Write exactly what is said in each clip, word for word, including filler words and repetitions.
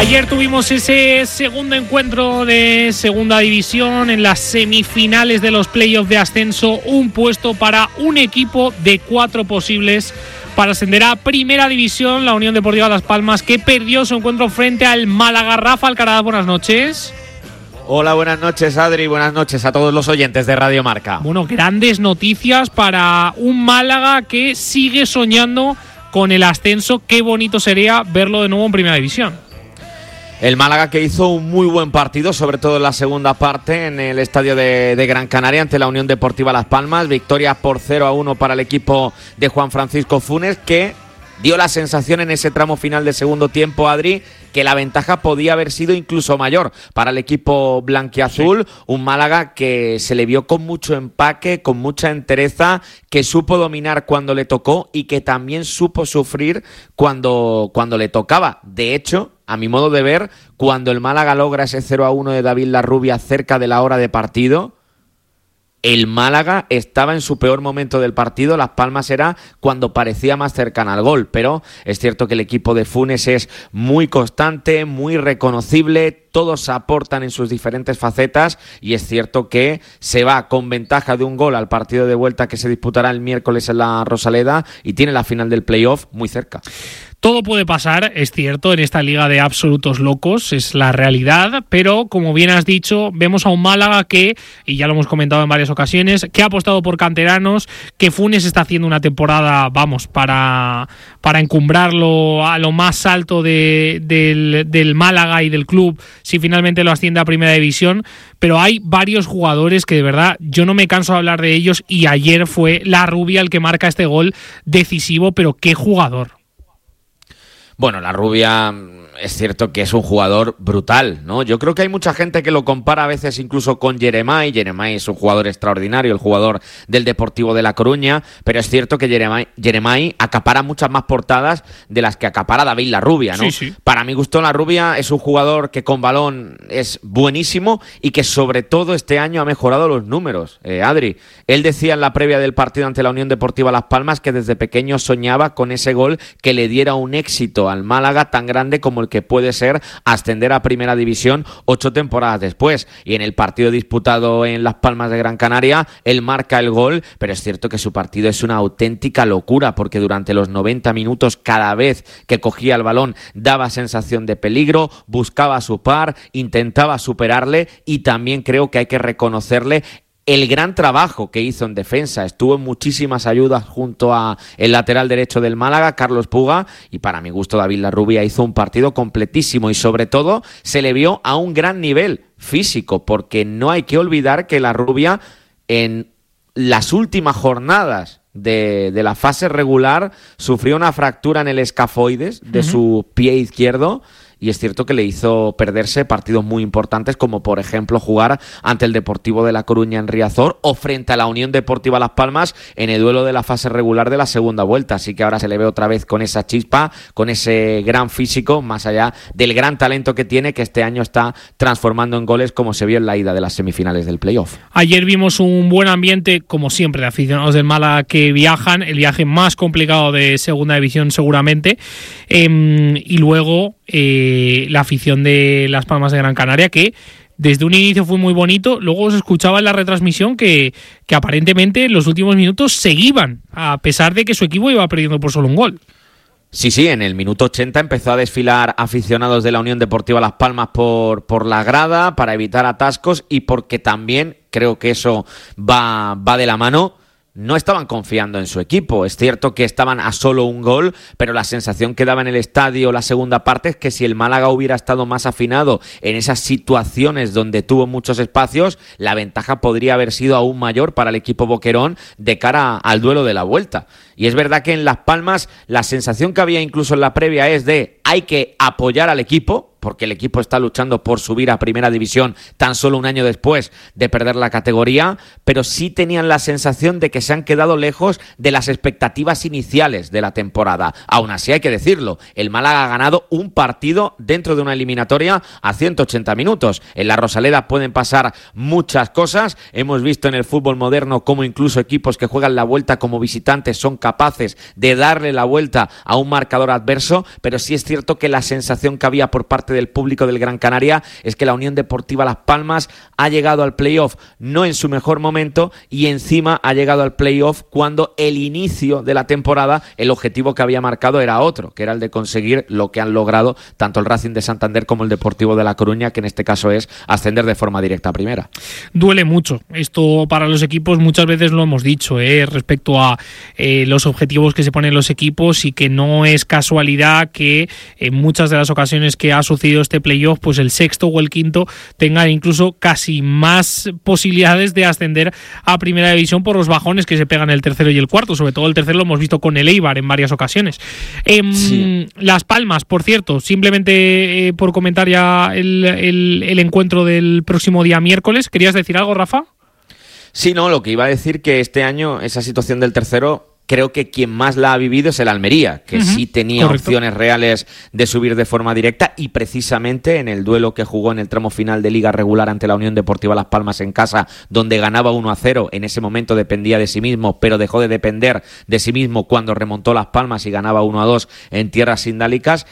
Ayer tuvimos ese segundo encuentro de segunda división en las semifinales de los playoffs de ascenso, un puesto para un equipo de cuatro posibles para ascender a primera división, la Unión Deportiva Las Palmas, que perdió su encuentro frente al Málaga. Rafa Alcaraz, buenas noches. Hola, buenas noches, Adri, buenas noches a todos los oyentes de Radio Marca. Bueno, grandes noticias para un Málaga que sigue soñando con el ascenso. Qué bonito sería verlo de nuevo en primera división. El Málaga, que hizo un muy buen partido, sobre todo en la segunda parte, en el estadio de, de Gran Canaria ante la Unión Deportiva Las Palmas. Victoria por cero a uno para el equipo de Juan Francisco Funes, que dio la sensación en ese tramo final de segundo tiempo, Adri, que la ventaja podía haber sido incluso mayor para el equipo blanquiazul. Sí. Un Málaga que se le vio con mucho empaque, con mucha entereza, que supo dominar cuando le tocó y que también supo sufrir cuando, cuando le tocaba. De hecho, a mi modo de ver, cuando el Málaga logra ese cero a uno de David Larrubia cerca de la hora de partido, el Málaga estaba en su peor momento del partido. Las Palmas era cuando parecía más cercana al gol, pero es cierto que el equipo de Funes es muy constante, muy reconocible, todos aportan en sus diferentes facetas y es cierto que se va con ventaja de un gol al partido de vuelta que se disputará el miércoles en la Rosaleda y tiene la final del playoff muy cerca. Todo puede pasar, es cierto, en esta liga de absolutos locos, es la realidad, pero como bien has dicho, vemos a un Málaga que, y ya lo hemos comentado en varias ocasiones, que ha apostado por canteranos, que Funes está haciendo una temporada, vamos, para, para encumbrarlo a lo más alto de, del, del Málaga y del club, si finalmente lo asciende a primera división, pero hay varios jugadores que de verdad yo no me canso de hablar de ellos y ayer fue Larrubia el que marca este gol decisivo, pero qué jugador. Bueno, Larrubia es cierto que es un jugador brutal, ¿no? Yo creo que hay mucha gente que lo compara a veces incluso con Jeremai. Jeremai es un jugador extraordinario, el jugador del Deportivo de La Coruña, pero es cierto que Jeremai, Jeremai acapara muchas más portadas de las que acapara David Larrubia, ¿no? Sí, sí. Para mi gusto, Larrubia es un jugador que con balón es buenísimo y que sobre todo este año ha mejorado los números. Eh, Adri, él decía en la previa del partido ante la Unión Deportiva Las Palmas que desde pequeño soñaba con ese gol que le diera un éxito al Málaga tan grande como el que puede ser ascender a primera división ocho temporadas después. Y en el partido disputado en Las Palmas de Gran Canaria, él marca el gol, pero es cierto que su partido es una auténtica locura, porque durante los noventa minutos, cada vez que cogía el balón, daba sensación de peligro, buscaba a su par, intentaba superarle, y también creo que hay que reconocerle el gran trabajo que hizo en defensa. Estuvo en muchísimas ayudas junto a el lateral derecho del Málaga, Carlos Puga, y para mi gusto David Larrubia hizo un partido completísimo y sobre todo se le vio a un gran nivel físico, porque no hay que olvidar que Larrubia en las últimas jornadas de, de la fase regular sufrió una fractura en el escafoides de uh-huh. su pie izquierdo. Y es cierto que le hizo perderse partidos muy importantes, como por ejemplo jugar ante el Deportivo de La Coruña en Riazor o frente a la Unión Deportiva Las Palmas en el duelo de la fase regular de la segunda vuelta. Así que ahora se le ve otra vez con esa chispa, con ese gran físico, más allá del gran talento que tiene, que este año está transformando en goles, como se vio en la ida de las semifinales del playoff. Ayer vimos un buen ambiente, como siempre, de aficionados del Málaga que viajan, el viaje más complicado de segunda división seguramente, eh, y luego Eh, la afición de Las Palmas de Gran Canaria, que desde un inicio fue muy bonito, luego se escuchaba en la retransmisión que, que aparentemente en los últimos minutos seguían, a pesar de que su equipo iba perdiendo por solo un gol. Sí, sí, en el minuto ochenta empezó a desfilar aficionados de la Unión Deportiva Las Palmas por, por la grada para evitar atascos y porque también creo que eso va, va de la mano. No estaban confiando en su equipo. Es cierto que estaban a solo un gol, pero la sensación que daba en el estadio la segunda parte es que si el Málaga hubiera estado más afinado en esas situaciones donde tuvo muchos espacios, la ventaja podría haber sido aún mayor para el equipo boquerón de cara al duelo de la vuelta. Y es verdad que en Las Palmas la sensación que había incluso en la previa es de hay que apoyar al equipo, porque el equipo está luchando por subir a primera división tan solo un año después de perder la categoría, pero sí tenían la sensación de que se han quedado lejos de las expectativas iniciales de la temporada. Aún así hay que decirlo, el Málaga ha ganado un partido dentro de una eliminatoria a ciento ochenta minutos. En la Rosaleda pueden pasar muchas cosas. Hemos visto en el fútbol moderno cómo incluso equipos que juegan la vuelta como visitantes son capaces de darle la vuelta a un marcador adverso, pero sí es cierto que la sensación que había por parte parte del público del Gran Canaria es que la Unión Deportiva Las Palmas ha llegado al playoff no en su mejor momento y encima ha llegado al playoff cuando el inicio de la temporada el objetivo que había marcado era otro, que era el de conseguir lo que han logrado tanto el Racing de Santander como el Deportivo de La Coruña, que en este caso es ascender de forma directa a primera. Duele mucho esto para los equipos, muchas veces lo hemos dicho, ¿eh? respecto a eh, los objetivos que se ponen los equipos, y que no es casualidad que en muchas de las ocasiones que ha sucedido este playoff, pues el sexto o el quinto tengan incluso casi más posibilidades de ascender a primera división por los bajones que se pegan el tercero y el cuarto. Sobre todo el tercero lo hemos visto con el Eibar en varias ocasiones. Eh, sí. Las Palmas, por cierto, simplemente eh, por comentar ya el, el, el encuentro del próximo día miércoles. ¿Querías decir algo, Rafa? Sí, no, lo que iba a decir que este año esa situación del tercero, creo que quien más la ha vivido es el Almería, que uh-huh. sí tenía Correcto. opciones reales de subir de forma directa, y precisamente en el duelo que jugó en el tramo final de Liga Regular ante la Unión Deportiva Las Palmas en casa, donde ganaba uno a cero, en ese momento dependía de sí mismo, pero dejó de depender de sí mismo cuando remontó Las Palmas y ganaba uno a dos en tierras sindálicas.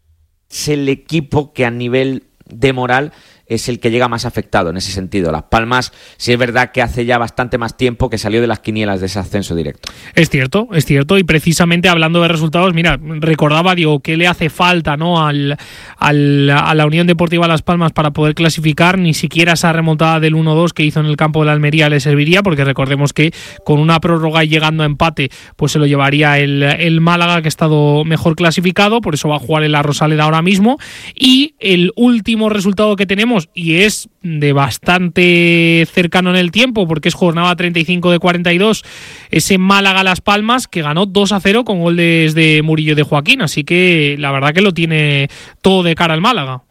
Es el equipo que a nivel de moral es el que llega más afectado en ese sentido. Las Palmas, sí es verdad que hace ya bastante más tiempo que salió de las quinielas de ese ascenso directo. Es cierto, es cierto, y precisamente hablando de resultados, mira, recordaba, digo, ¿qué le hace falta, no, al, al, a la Unión Deportiva Las Palmas para poder clasificar? Ni siquiera esa remontada del uno dos que hizo en el campo de la Almería le serviría, porque recordemos que con una prórroga y llegando a empate, pues se lo llevaría el, el Málaga, que ha estado mejor clasificado, por eso va a jugar en la Rosaleda ahora mismo. Y el último resultado que tenemos, y es de bastante cercano en el tiempo, porque es jornada treinta y cinco de cuarenta y dos, ese Málaga-Las Palmas, que ganó dos a cero con goles de Murillo y de Joaquín, así que la verdad que lo tiene todo de cara al Málaga.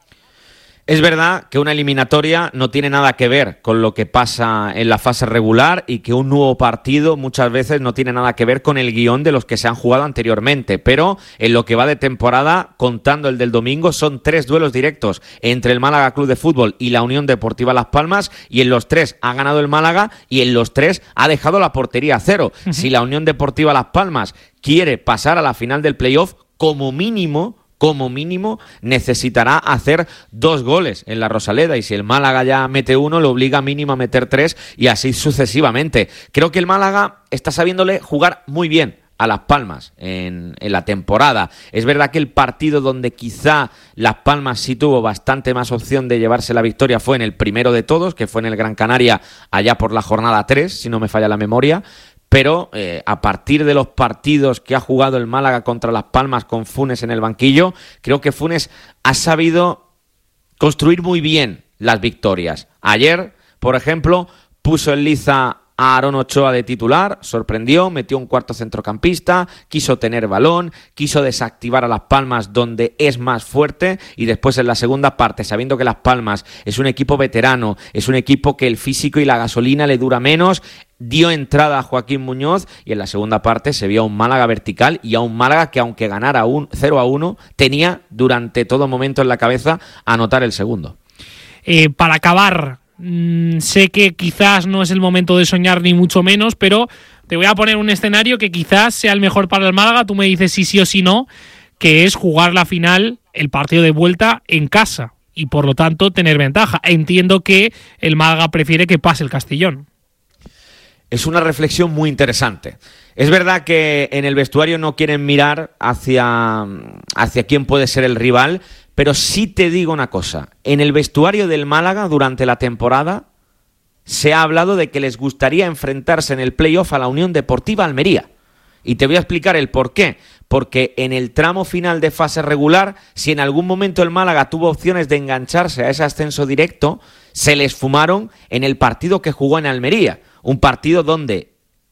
Es verdad que una eliminatoria no tiene nada que ver con lo que pasa en la fase regular, y que un nuevo partido muchas veces no tiene nada que ver con el guión de los que se han jugado anteriormente, pero en lo que va de temporada, contando el del domingo, son tres duelos directos entre el Málaga Club de Fútbol y la Unión Deportiva Las Palmas, y en los tres ha ganado el Málaga y en los tres ha dejado la portería a cero. Uh-huh. Si la Unión Deportiva Las Palmas quiere pasar a la final del playoff, como mínimo como mínimo necesitará hacer dos goles en la Rosaleda, y si el Málaga ya mete uno, lo obliga mínimo a meter tres, y así sucesivamente. Creo que el Málaga está sabiéndole jugar muy bien a Las Palmas en, en la temporada. Es verdad que el partido donde quizá Las Palmas sí tuvo bastante más opción de llevarse la victoria fue en el primero de todos, que fue en el Gran Canaria, allá por la jornada tres, si no me falla la memoria. Pero eh, a partir de los partidos que ha jugado el Málaga contra Las Palmas con Funes en el banquillo, creo que Funes ha sabido construir muy bien las victorias. Ayer, por ejemplo, puso en liza a Aaron Ochoa de titular, sorprendió, metió un cuarto centrocampista, quiso tener balón, quiso desactivar a Las Palmas donde es más fuerte, y después en la segunda parte, sabiendo que Las Palmas es un equipo veterano, es un equipo que el físico y la gasolina le dura menos, dio entrada a Joaquín Muñoz, y en la segunda parte se vio a un Málaga vertical, y a un Málaga que, aunque ganara un cero a uno, tenía durante todo momento en la cabeza anotar el segundo. Eh, para acabar, mmm, sé que quizás no es el momento de soñar ni mucho menos, pero te voy a poner un escenario que quizás sea el mejor para el Málaga, tú me dices si sí o si no, que es jugar la final, el partido de vuelta en casa, y por lo tanto tener ventaja. Entiendo que el Málaga prefiere que pase el Castellón. Es una reflexión muy interesante. Es verdad que en el vestuario no quieren mirar hacia, hacia quién puede ser el rival, pero sí te digo una cosa. En el vestuario del Málaga durante la temporada se ha hablado de que les gustaría enfrentarse en el playoff a la Unión Deportiva Almería. Y te voy a explicar el por qué. Porque en el tramo final de fase regular, si en algún momento el Málaga tuvo opciones de engancharse a ese ascenso directo, se les fumaron en el partido que jugó en Almería. Un partido donde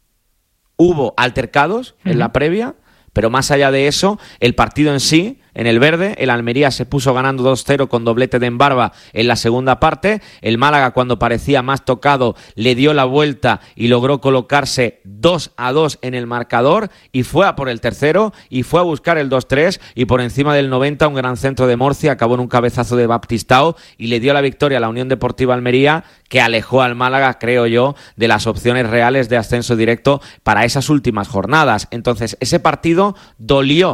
hubo altercados en la previa, pero más allá de eso, el partido en sí, en el verde, el Almería se puso ganando dos cero con doblete de Embarba en la segunda parte. El Málaga, cuando parecía más tocado, le dio la vuelta y logró colocarse dos a dos en el marcador, y fue a por el tercero y fue a buscar el dos tres, y por encima del noventa un gran centro de Morcia acabó en un cabezazo de Baptistao y le dio la victoria a la Unión Deportiva Almería, que alejó al Málaga, creo yo, de las opciones reales de ascenso directo para esas últimas jornadas. Entonces, ese partido dolió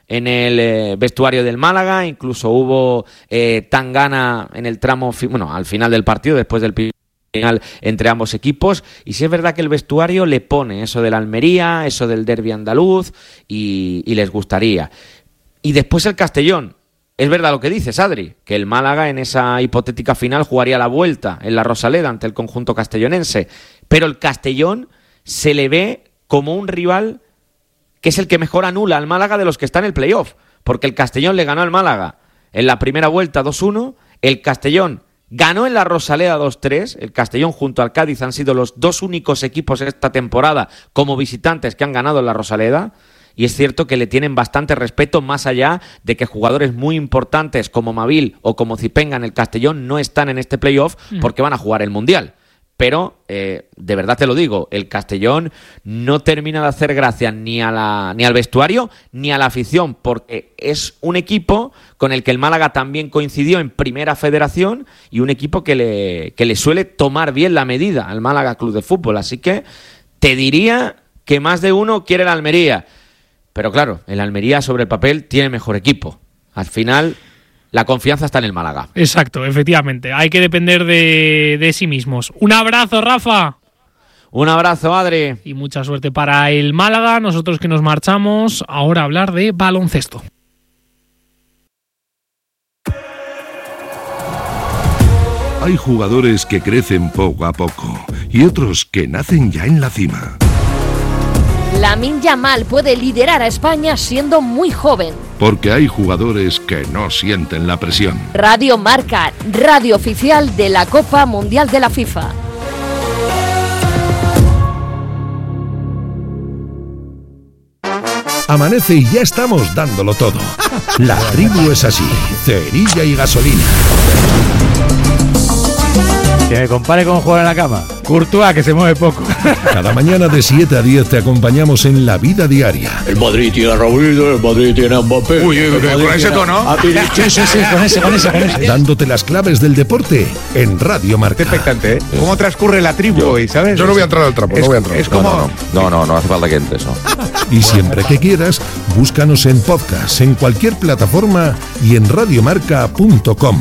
en el eh, vestuario del Málaga, incluso hubo eh, tangana en el tramo, fi- bueno, al final del partido, después del final entre ambos equipos, y sí es verdad que el vestuario le pone eso de la Almería, eso del derbi andaluz, y, y les gustaría. Y después el Castellón. Es verdad lo que dices, Adri, que el Málaga en esa hipotética final jugaría la vuelta en la Rosaleda ante el conjunto castellonense, pero el Castellón se le ve como un rival que es el que mejor anula al Málaga de los que está en el playoff, porque el Castellón le ganó al Málaga en la primera vuelta dos uno, el Castellón ganó en la Rosaleda dos tres, el Castellón junto al Cádiz han sido los dos únicos equipos esta temporada como visitantes que han ganado en la Rosaleda. Y es cierto que le tienen bastante respeto, más allá de que jugadores muy importantes como Mavil o como Zipenga en el Castellón no están en este playoff porque van a jugar el Mundial. Pero, eh, de verdad te lo digo, el Castellón no termina de hacer gracia ni, a la, ni al vestuario ni a la afición, porque es un equipo con el que el Málaga también coincidió en Primera Federación y un equipo que le, que le suele tomar bien la medida al Málaga Club de Fútbol. Así que te diría que más de uno quiere la Almería. Pero claro, el Almería sobre el papel tiene mejor equipo. Al final, la confianza está en el Málaga. Exacto, efectivamente. Hay que depender de, de sí mismos. Un abrazo, Rafa. Un abrazo, Adri. Y mucha suerte para el Málaga. Nosotros que nos marchamos ahora a hablar de baloncesto. Hay jugadores que crecen poco a poco y otros que nacen ya en la cima. Lamine Yamal puede liderar a España siendo muy joven. Porque hay jugadores que no sienten la presión. Radio Marca, radio oficial de la Copa Mundial de la FIFA. Amanece y ya estamos dándolo todo. La tribu es así, cerilla y gasolina. Que me compare con jugar en la cama. Courtois, que se mueve poco. Cada mañana de siete a diez te acompañamos en la vida diaria. El Madrid tiene a Raúl, el Madrid tiene a Mbappé. Uy, uy, uy, con ese tono. Sí, sí, sí, con ese, con ese, con ese. Dándote las claves del deporte en Radio Marca. Expectante, ¿eh? ¿Cómo transcurre la tribu hoy, sabes? Yo no voy a entrar al trapo, es, no voy a entrar. Es como... No, no, no, no, no, no hace falta que entres, ¿no? Y siempre que quieras, búscanos en podcast, en cualquier plataforma y en radiomarca punto com.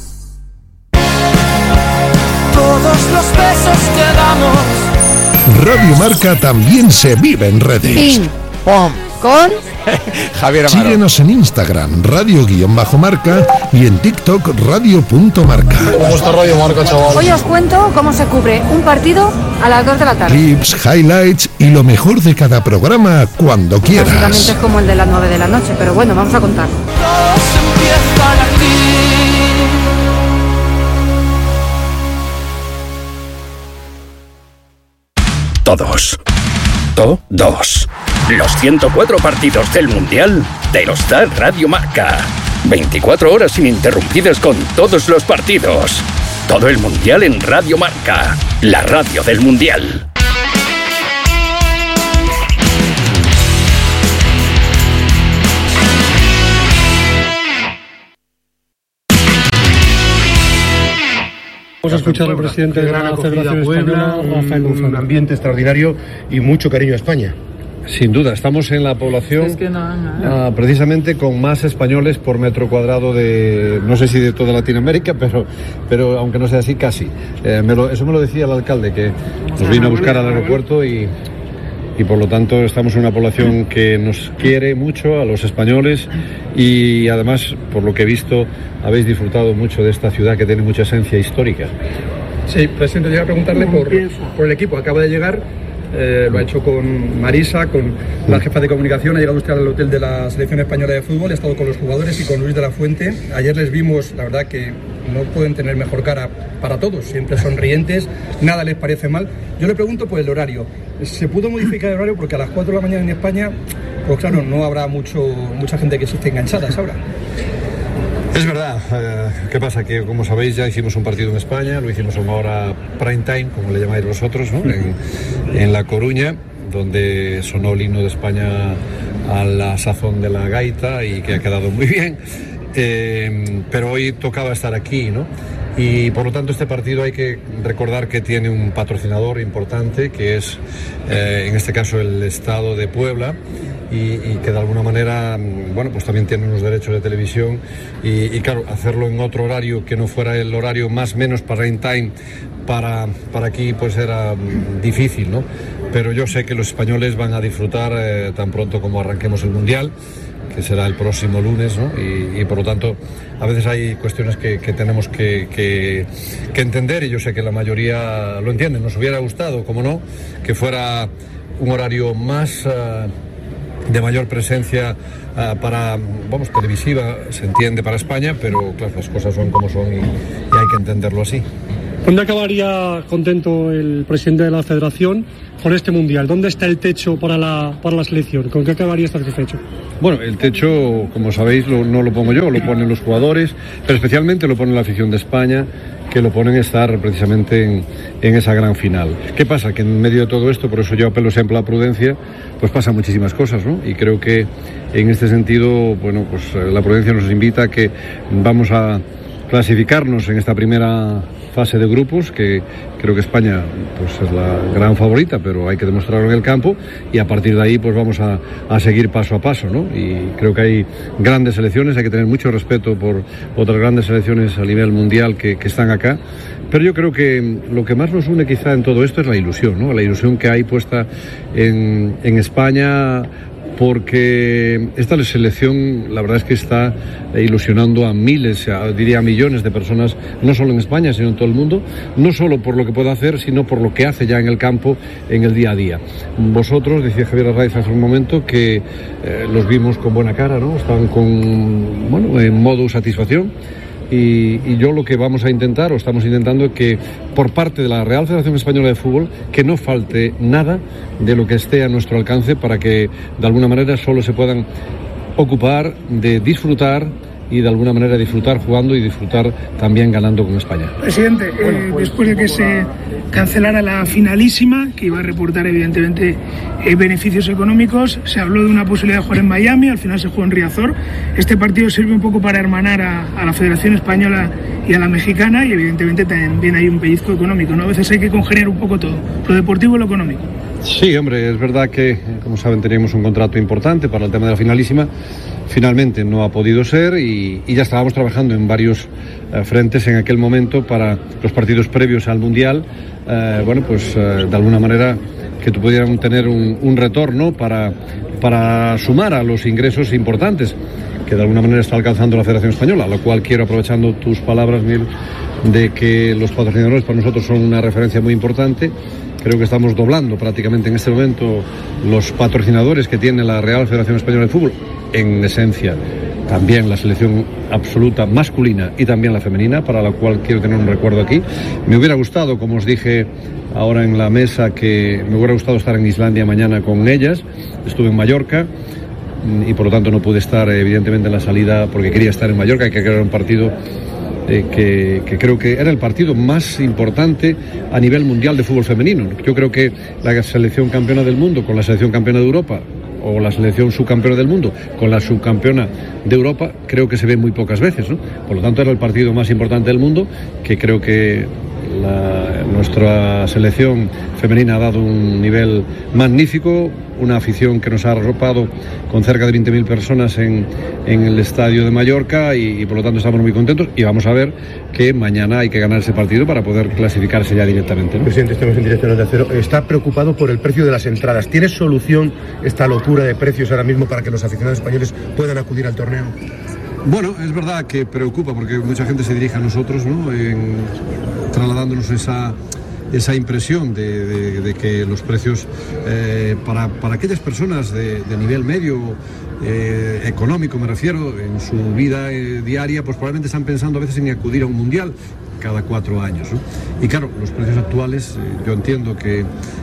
Todos los besos que damos. Radio Marca también se vive en redes. Ping. ¡Pum! Con Javier Amaro. Síguenos en Instagram, radio-marca, y en TikTok, radio.marca. ¿Cómo está Radio Marca, chaval? Hoy os cuento cómo se cubre un partido a las dos de la tarde. Clips, highlights y lo mejor de cada programa cuando quieras. Básicamente es como el de las nueve de la noche, pero bueno, vamos a contar. Todos empiezan aquí. Todos. Todos. Los ciento cuatro partidos del Mundial te los da Radio Marca. veinticuatro horas ininterrumpidas con todos los partidos. Todo el Mundial en Radio Marca, la radio del Mundial. Vamos a escuchar al presidente de la Federación Española, Rafael Luzón. Un ambiente extraordinario y mucho cariño a España. Sin duda, estamos en la población es que no, no. Uh, precisamente con más españoles por metro cuadrado de, no sé si de toda Latinoamérica, pero, pero aunque no sea así, casi. Eh, me lo, eso me lo decía el alcalde, que nos vino a buscar al aeropuerto y, y por lo tanto estamos en una población que nos quiere mucho a los españoles y además, por lo que he visto, habéis disfrutado mucho de esta ciudad que tiene mucha esencia histórica. Sí, presidente, yo iba a preguntarle por, por el equipo. Acaba de llegar, eh, lo ha hecho con Marisa, con la jefa de comunicación. Ha llegado usted al hotel de la Selección Española de Fútbol, ha estado con los jugadores y con Luis de la Fuente. Ayer les vimos, la verdad que no pueden tener mejor cara para todos, siempre sonrientes, nada les parece mal. Yo le pregunto por el horario. ¿Se pudo modificar el horario? Porque a las cuatro de la mañana en España, pues claro, no habrá mucho, mucha gente que se esté enganchada ahora. Es verdad. Eh, ¿Qué pasa? Que como sabéis ya hicimos un partido en España, lo hicimos a una hora prime time, como le llamáis vosotros, ¿no? en, en La Coruña, donde sonó el himno de España a la sazón de la gaita y que ha quedado muy bien. eh, pero hoy tocaba estar aquí, ¿no? Y por lo tanto este partido hay que recordar que tiene un patrocinador importante, que es eh, en este caso el Estado de Puebla, y, y que de alguna manera, bueno, pues también tiene unos derechos de televisión, y, y claro, hacerlo en otro horario que no fuera el horario más menos prime time para, para aquí, pues era difícil, ¿no? Pero yo sé que los españoles van a disfrutar eh, tan pronto como arranquemos el Mundial, que será el próximo lunes, ¿no? Y, y por lo tanto, a veces hay cuestiones que, que tenemos que, que, que entender, y yo sé que la mayoría lo entiende. Nos hubiera gustado, como no, que fuera un horario más uh, de mayor presencia uh, para, vamos, televisiva, se entiende, para España, pero claro, las cosas son como son y, y hay que entenderlo así. ¿Dónde acabaría contento el presidente de la Federación con este Mundial? ¿Dónde está el techo para la, para la selección? ¿Con qué acabaría satisfecho? Bueno, el techo, como sabéis, lo, no lo pongo yo, lo ponen los jugadores, pero especialmente lo pone la afición de España, que lo ponen a estar precisamente en, en esa gran final. ¿Qué pasa? Que en medio de todo esto, por eso yo apelo siempre a la prudencia, pues pasan muchísimas cosas, ¿no? Y creo que en este sentido, bueno, pues la prudencia nos invita a que vamos a clasificarnos en esta primera fase de grupos, que creo que España pues es la gran favorita, pero hay que demostrarlo en el campo, y a partir de ahí pues vamos a, a seguir paso a paso, ¿no? Y creo que hay grandes selecciones, hay que tener mucho respeto por otras grandes selecciones a nivel mundial que, que están acá, pero yo creo que lo que más nos une quizá en todo esto es la ilusión, ¿no? La ilusión que hay puesta en, en España, porque esta selección, la verdad es que está ilusionando a miles, a, diría a millones de personas, no solo en España, sino en todo el mundo, no solo por lo que puede hacer, sino por lo que hace ya en el campo, en el día a día. Vosotros, decía Javier Arraiz hace un momento, que eh, los vimos con buena cara, ¿no? Estaban con, bueno, en modo satisfacción. Y, y yo lo que vamos a intentar, o estamos intentando, es que por parte de la Real Federación Española de Fútbol, que no falte nada de lo que esté a nuestro alcance, para que de alguna manera solo se puedan ocupar de disfrutar, y de alguna manera disfrutar jugando y disfrutar también ganando con España. Presidente, eh, después de que se cancelara la finalísima, que iba a reportar evidentemente eh, beneficios económicos, se habló de una posibilidad de jugar en Miami, al final se jugó en Riazor. Este partido sirve un poco para hermanar a, a la Federación Española y a la mexicana, y evidentemente también hay un pellizco económico, ¿no? A veces hay que congeniar un poco todo, lo deportivo y lo económico. Sí, hombre, es verdad que, como saben, teníamos un contrato importante para el tema de la finalísima. Finalmente no ha podido ser, y, y ya estábamos trabajando en varios uh, frentes en aquel momento para los partidos previos al Mundial, uh, bueno, pues uh, de alguna manera que pudieran tener un, un retorno para, para sumar a los ingresos importantes que de alguna manera está alcanzando la Federación Española, lo cual quiero, aprovechando tus palabras, Miguel, de que los patrocinadores para nosotros son una referencia muy importante. Creo que estamos doblando prácticamente en este momento los patrocinadores que tiene la Real Federación Española de Fútbol, en esencia también la selección absoluta masculina y también la femenina, para la cual quiero tener un recuerdo aquí. Me hubiera gustado, como os dije ahora en la mesa, que me hubiera gustado estar en Islandia mañana con ellas. Estuve en Mallorca y por lo tanto no pude estar evidentemente en la salida, porque quería estar en Mallorca, que era un partido eh, que, que creo que era el partido más importante a nivel mundial de fútbol femenino. Yo creo que la selección campeona del mundo con la selección campeona de Europa, o la selección subcampeona del mundo con la subcampeona de Europa, creo que se ve muy pocas veces, ¿no? Por lo tanto era el partido más importante del mundo, que creo que la, nuestra selección femenina ha dado un nivel magnífico, una afición que nos ha arropado con cerca de veinte mil personas en, en el estadio de Mallorca, y, y por lo tanto estamos muy contentos, y vamos a ver que mañana hay que ganar ese partido para poder clasificarse ya directamente, ¿no? Presidente, estamos en directo en Onda Cero. Está preocupado por el precio de las entradas. ¿Tiene solución esta locura de precios ahora mismo para que los aficionados españoles puedan acudir al torneo? Bueno, es verdad que preocupa, porque mucha gente se dirige a nosotros, ¿no? En, trasladándonos esa, esa impresión de, de, de que los precios eh, para, para aquellas personas de, de nivel medio, eh, económico me refiero, en su vida eh, diaria, pues probablemente están pensando a veces en acudir a un mundial cada cuatro años, ¿no? Y claro, los precios actuales, eh, yo entiendo que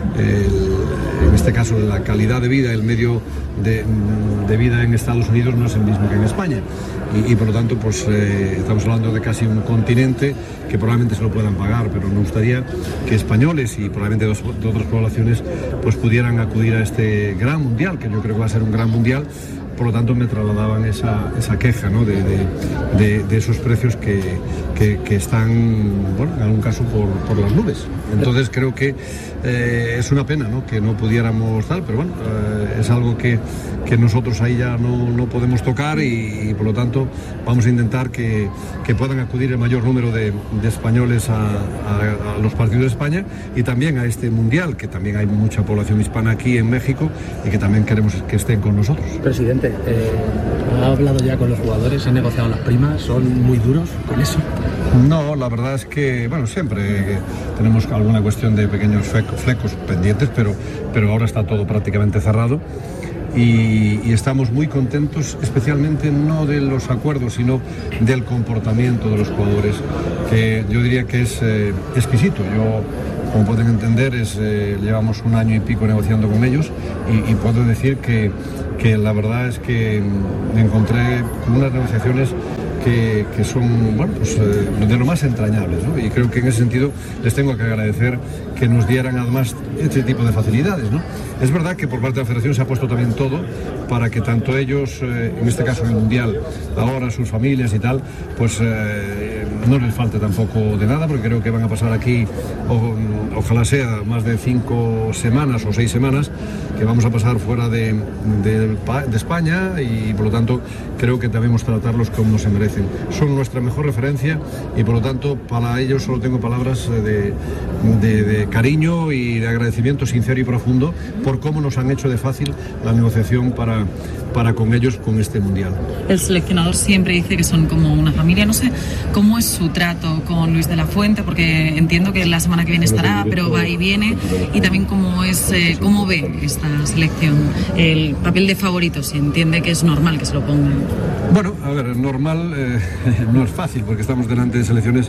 el, en este caso la calidad de vida, el medio de, de vida en Estados Unidos no es el mismo que en España, y, y por lo tanto pues eh, estamos hablando de casi un continente que probablemente se lo puedan pagar, pero me gustaría que españoles y probablemente de, de otras poblaciones pues pudieran acudir a este gran mundial, que yo creo que va a ser un gran mundial, por lo tanto me trasladaban esa, esa queja, ¿no? de, de, de, de esos precios que, que, que están, bueno, en algún caso por, por las nubes. Entonces creo que eh, es una pena, ¿no? Que no pudiéramos tal, pero bueno, eh, es algo que, que nosotros ahí ya no, no podemos tocar y, y por lo tanto vamos a intentar que, que puedan acudir el mayor número de, de españoles a, a, a los partidos de España y también a este mundial, que también hay mucha población hispana aquí en México y que también queremos que estén con nosotros. Presidente, eh, ¿ha hablado ya con los jugadores? ¿Ha negociado las primas? ¿Son muy duros con eso? No, la verdad es que, bueno, siempre tenemos alguna cuestión de pequeños flecos pendientes, pero, pero ahora está todo prácticamente cerrado. Y, y estamos muy contentos, especialmente no de los acuerdos, sino del comportamiento de los jugadores, que yo diría que es eh, exquisito. Yo, como pueden entender, es, eh, llevamos un año y pico negociando con ellos y, y puedo decir que, que la verdad es que me encontré con unas negociaciones Que, que son, bueno, pues, eh, de lo más entrañables, ¿no? Y creo que en ese sentido les tengo que agradecer que nos dieran además este tipo de facilidades, ¿no? Es verdad que por parte de la Federación se ha puesto también todo para que tanto ellos, eh, en este caso en el Mundial, ahora sus familias y tal, pues eh, no les falte tampoco de nada, porque creo que van a pasar aquí, o, ojalá sea más de cinco semanas o seis semanas, que vamos a pasar fuera de, de, de España y por lo tanto creo que debemos tratarlos como se merecen. Son nuestra mejor referencia y por lo tanto para ellos solo tengo palabras de, de, de cariño y de agradecimiento sincero y profundo por cómo nos han hecho de fácil la negociación para, para con ellos con este Mundial. El seleccionador siempre dice que son como una familia. No sé cómo es su trato con Luis de la Fuente, porque entiendo que la semana que viene estará, pero va y viene, y también cómo es, eh, cómo ve esta selección, el papel de favorito, si entiende que es normal que se lo pongan. Bueno, a ver, normal eh, no es fácil porque estamos delante de selecciones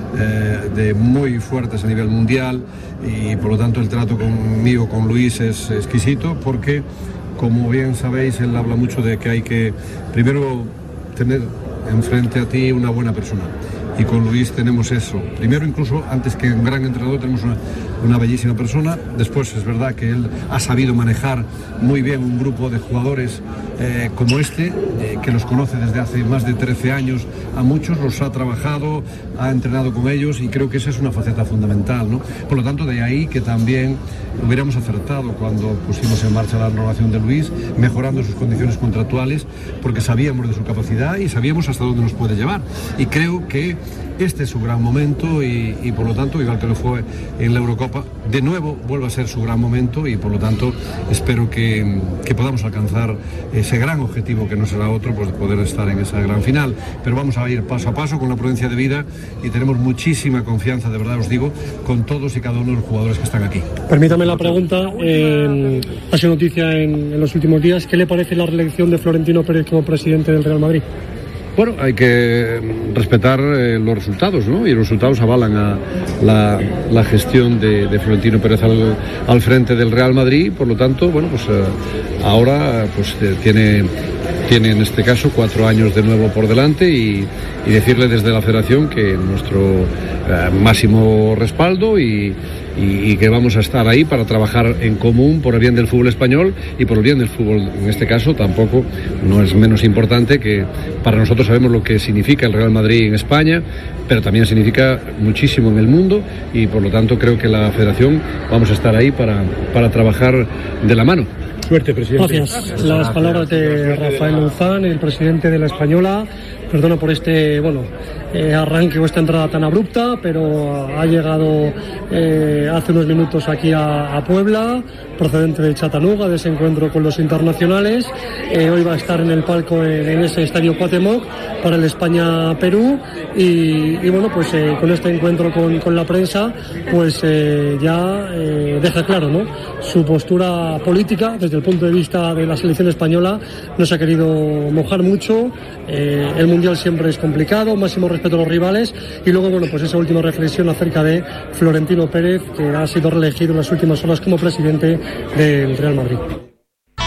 eh, de muy fuertes a nivel mundial y por lo tanto el trato conmigo, con Luis, es exquisito porque, como bien sabéis, él habla mucho de que hay que primero tener enfrente a ti una buena persona. Y con Luis tenemos eso. Primero, incluso, antes que un gran entrenador, tenemos una, una bellísima persona. Después, es verdad que él ha sabido manejar muy bien un grupo de jugadores eh, como este, eh, que los conoce desde hace más de trece años. A muchos los ha trabajado, ha entrenado con ellos y creo que esa es una faceta fundamental, ¿no? Por lo tanto, de ahí que también hubiéramos acertado cuando pusimos en marcha la renovación de Luis, mejorando sus condiciones contractuales, porque sabíamos de su capacidad y sabíamos hasta dónde nos puede llevar. Y creo que este es su gran momento y, y por lo tanto, igual que lo fue en la Eurocopa, de nuevo vuelve a ser su gran momento y por lo tanto espero que, que podamos alcanzar ese gran objetivo, que no será otro, pues de poder estar en esa gran final. Pero vamos a ir paso a paso con la prudencia de vida y tenemos muchísima confianza, de verdad os digo, con todos y cada uno de los jugadores que están aquí. Permítame la pregunta, eh, ha sido noticia en, en los últimos días, ¿qué le parece la reelección de Florentino Pérez como presidente del Real Madrid? Bueno, hay que respetar eh, los resultados, ¿no? Y los resultados avalan a la, la gestión de, de Florentino Pérez al, al frente del Real Madrid. Por lo tanto, bueno, pues eh, ahora pues eh, tiene, tiene en este caso cuatro años de nuevo por delante y, y decirle desde la Federación que nuestro eh, máximo respaldo y Y, y que vamos a estar ahí para trabajar en común por el bien del fútbol español y por el bien del fútbol, en este caso tampoco no es menos importante, que para nosotros sabemos lo que significa el Real Madrid en España, pero también significa muchísimo en el mundo y por lo tanto creo que la Federación vamos a estar ahí para, para trabajar de la mano. Suerte, presidente. Gracias. Las palabras de Rafael Luzán, el presidente de la Española. Perdona por este, bueno, eh, arranque o esta entrada tan abrupta, pero ha llegado eh, hace unos minutos aquí a, a Puebla, procedente de Chattanooga, de ese encuentro con los internacionales. Eh, hoy va a estar en el palco en, en ese estadio Cuauhtémoc para el España-Perú y, y bueno, pues eh, con este encuentro con, con la prensa, pues eh, ya eh, deja claro, ¿no?, su postura política desde el punto de vista de la selección española. No se ha querido mojar mucho, eh, el Mundial siempre es complicado, máximo respeto a los rivales y luego, bueno, pues esa última reflexión acerca de Florentino Pérez, que ha sido reelegido en las últimas horas como presidente del Real Madrid.